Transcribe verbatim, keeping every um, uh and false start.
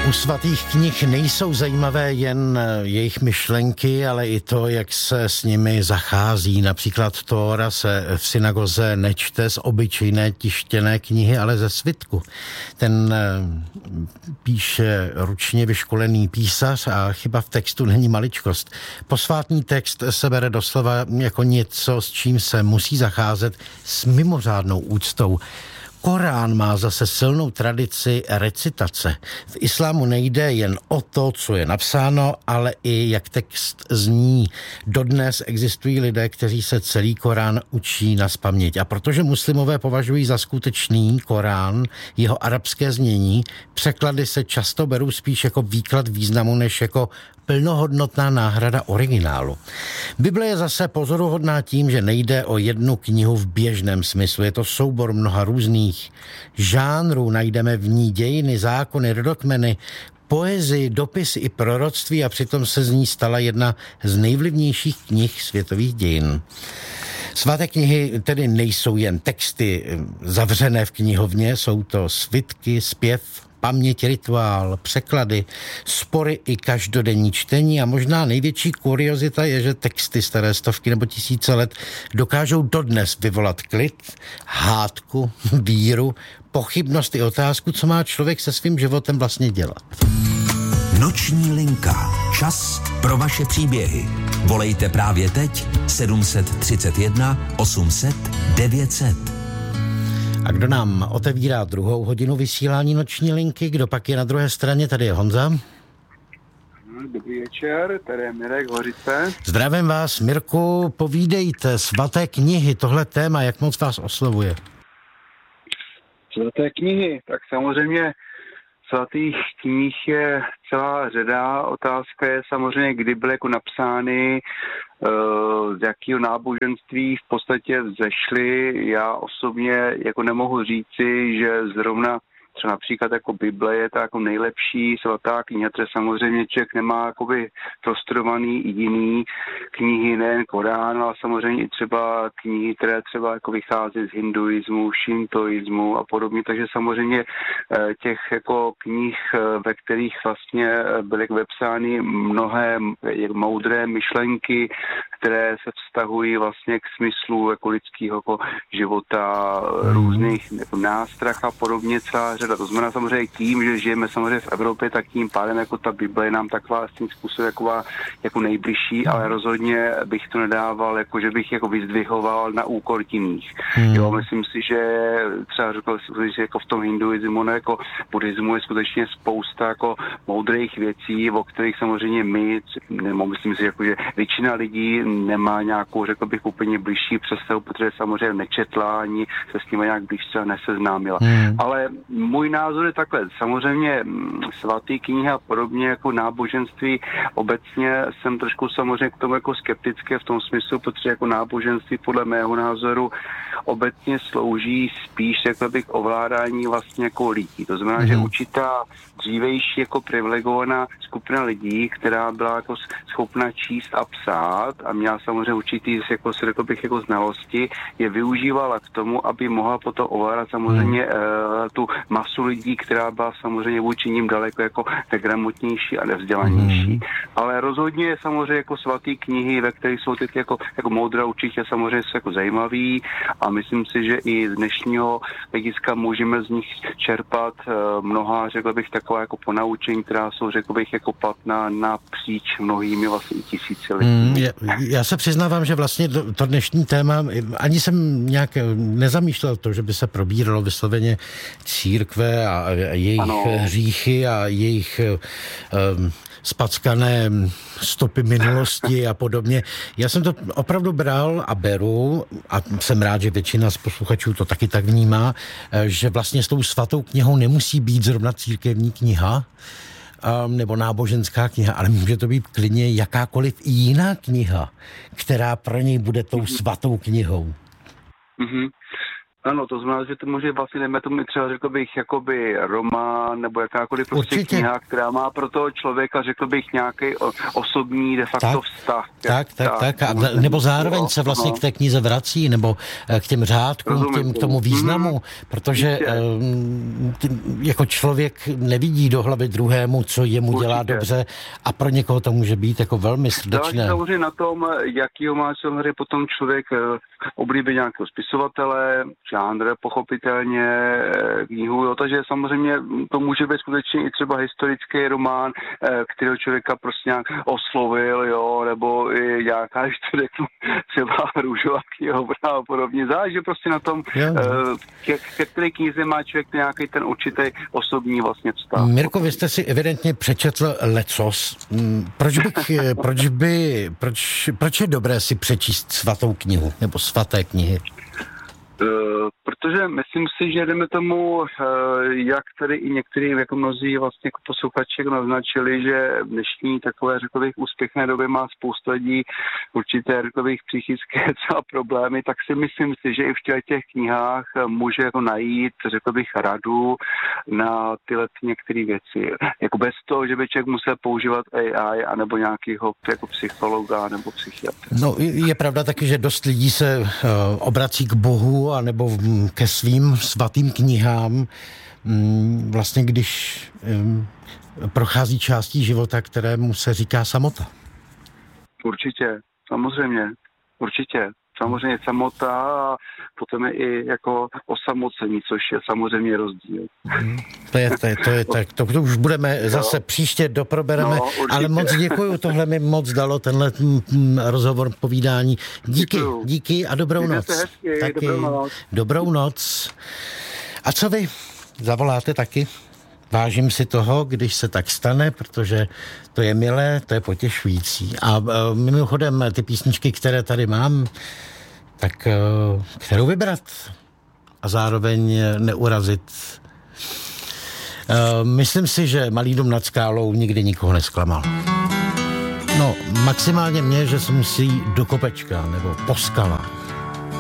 U svatých knih nejsou zajímavé jen jejich myšlenky, ale i to, jak se s nimi zachází. Například Tóra se v synagoze nečte z obyčejné tištěné knihy, ale ze svitku. Ten píše ručně vyškolený písař a chyba v textu není maličkost. Posvátný text se bere doslova jako něco, s čím se musí zacházet s mimořádnou úctou. Korán má zase silnou tradici recitace. V islámu nejde jen o to, co je napsáno, ale i jak text zní. Dodnes existují lidé, kteří se celý Korán učí nazpaměť. A protože muslimové považují za skutečný Korán jeho arabské znění, překlady se často berou spíš jako výklad významu, než jako plnohodnotná náhrada originálu. Bible je zase pozoruhodná tím, že nejde o jednu knihu v běžném smyslu. Je to soubor mnoha různých žánrů. Najdeme v ní dějiny, zákony, rodokmeny, poezii, dopisy i proroctví a přitom se z ní stala jedna z nejvlivnějších knih světových dějin. Svaté knihy tedy nejsou jen texty zavřené v knihovně, jsou to svitky, zpěv, paměť, rituál, překlady, spory i každodenní čtení a možná největší kuriozita je, že texty staré stovky nebo tisíce let dokážou dodnes vyvolat klid, hádku, víru, pochybnost i otázku, co má člověk se svým životem vlastně dělat. Noční linka. Čas pro vaše příběhy. Volejte právě teď sedm set třicet jedna osm set devět set. A kdo nám otevírá druhou hodinu vysílání Noční linky, kdo pak je na druhé straně, tady je Honza. Dobrý večer, tady je Mirek Hořice. Zdravím vás, Mirku, povídejte, svaté knihy, tohle téma, jak moc vás oslovuje? Svaté knihy, tak samozřejmě svatých knih je celá řada. Otázka je samozřejmě, kdy byly jako napsány, z jakého náboženství v podstatě vzešly. Já osobně jako nemohu říci, že zrovna třeba například jako Bible je ta jako nejlepší svatá kniha, protože samozřejmě člověk nemá jakoby prostudovaný i jiný knihy, nejen Korán, ale samozřejmě i třeba knihy, které třeba jako vychází z hinduismu, šintoismu a podobně, takže samozřejmě těch jako knih, ve kterých vlastně byly vepsány mnohé moudré myšlenky, které se vztahují vlastně k smyslu jako lidského jako života, různých jako nástrah a podobně, celá řada. To znamená samozřejmě tím, že žijeme samozřejmě v Evropě, tak tím pádem jako ta Bible je nám taková svým způsobem jako, jako nejbližší, ale rozhodně bych to nedával, jako že bych jako vyzdvihoval na úkor jiných. Hmm. Jo, myslím si, že třeba řekl jsem, že jako v tom hinduismu, no jako buddhismu je skutečně spousta jako moudrých věcí, o kterých samozřejmě my, nebo myslím si, jako, že většina lidí nemá nějakou, řekl bych, úplně blížší představu, protože samozřejmě nečetla ani se s nimi nějak blížce neseznámila. Hmm. Ale můj názor je takhle. Samozřejmě svatý knihy a podobně jako náboženství obecně jsem trošku samozřejmě k tomu jako skeptické v tom smyslu, protože jako náboženství podle mého názoru obecně slouží spíš, řekl bych, ovládání vlastně jako lidí. To znamená, hmm. že určitá dřívejší jako privilegovaná skupina lidí, která byla jako schopna číst a psát a měla samozřejmě určitý, jako se řekl bych, jako znalosti, je využívala k tomu, aby mohla potom ovládat samozřejmě hmm. uh, tu masu lidí, která byla samozřejmě vůči ním daleko jako negramotnější a nevzdělanější. Hmm. Ale rozhodně samozřejmě jako svatý knihy, ve kterých jsou teď jako, jako moudra, určitě samozřejmě jsou jako zajímavý a myslím si, že i z dnešního hlediska můžeme z nich čerpat uh, mnoha, řekl bych, taková jako ponaučení, která jsou, řekl bych, jako platná napříč mnohými vlastně tisíci lidí. Hmm, já, já se přiznávám, že vlastně to, to dnešní téma, ani jsem nějak nezamýšlel to, že by se probíralo vysloveně církve a jejich ano. hříchy a jejich um, spackané stopy minulosti a podobně. Já jsem to opravdu bral a beru a jsem rád, že většina z posluchačů to taky tak vnímá, že vlastně s tou svatou knihou nemusí být zrovna církevní kniha um, nebo náboženská kniha, ale může to být klidně jakákoliv jiná kniha, která pro něj bude tou svatou knihou. Mm-hmm. Ano, to znamená, že to může vlastně, dejme tomu třeba, řekl bych, jakoby román nebo jakákoliv prostě Určitě. kniha, která má pro toho člověka, řekl bych, nějaký osobní de facto tak, vztah. Tak, tak, tak. A, nebo zároveň se vlastně k té knize vrací, nebo k těm řádkům, k, těm, k tomu významu, hmm. protože um, ty, jako člověk nevidí do hlavy druhému, co jemu Určitě. dělá dobře a pro někoho to může být jako velmi srdečné. Záleží samozřejmě na tom, jakýho má samozřejmě potom člověk oblíbí nějakého spisovatele, žánr pochopitelně, knihu, jo, takže samozřejmě to může být skutečně i třeba historický román, kterého člověka prostě nějak oslovil, jo, nebo i nějaká, když to řeknu, třeba růžová knihovna a podobně. Záleží prostě na tom, ke, ke které knize má člověk nějaký ten určitý osobní vlastně vztah. Mirko, vy jste si evidentně přečetl lecos. Proč bych, proč by, proč, proč je dobré si přečíst svatou knihu, nebo svaté knihy? Uh, protože myslím si, že jdeme tomu, uh, jak tady i některý, jako mnozí vlastně jako posluchači naznačili, že dnešní takové, řekl bych, úspěšné době má spousta lidí určité, řekl bych, psychické třeba problémy, tak si myslím si, že i v těch knihách může jako najít, řekl bych, radu na tyhle některé věci. Jako bez toho, že by člověk musel používat A I anebo nějakého jako psychologa nebo psychiatra. No, je pravda taky, že dost lidí se uh, obrací k Bohu a nebo ke svým svatým knihám, vlastně když um, prochází částí života, kterému se říká samota. Určitě, samozřejmě, určitě. Samozřejmě samota a potom je i jako osamocení, což je samozřejmě rozdíl. Hmm. To je, to je, to je tak, to, to už budeme no. zase příště doprobereme, no, ale moc děkuju, tohle mi moc dalo, tenhle m, m, rozhovor, povídání. Díky, děkuju. díky a dobrou Mějte noc. Hezky, taky, dobrou noc. Dobrou noc. A co vy? Zavoláte taky? Vážím si toho, když se tak stane, protože to je milé, to je potěšující. A uh, mimochodem ty písničky, které tady mám, tak uh, kterou vybrat a zároveň neurazit. Uh, myslím si, že Malý dům nad skálou nikdy nikoho nesklamal. No, maximálně mě, že se musí do kopečka nebo po skalách.